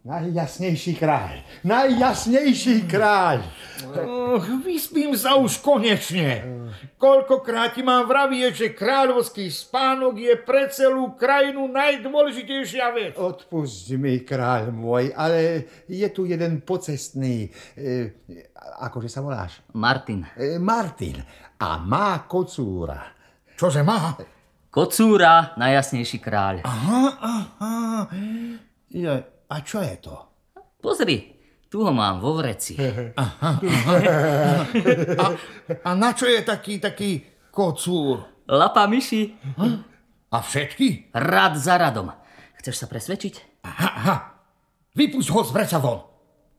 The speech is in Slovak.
Najjasnejší kráľ, najjasnejší kráľ. Vyspím sa už konečne. Koľkokrát ti mám vravieť, že kráľovský spánok je pre celú krajinu najdôležitejšia vec. Odpusť mi, kráľ môj, ale je tu jeden pocestný. Akože sa voláš? Martin. Martin. A má kocúra. Čože má? Kocúra, najjasnejší kráľ. Aha. A čo je to? Pozri, tu ho mám vo vreci. A na čo je taký kocúr? Lapa myši. A všetky? Rad za radom. Chceš sa presvedčiť? Aha. Vypusť ho z vreca von.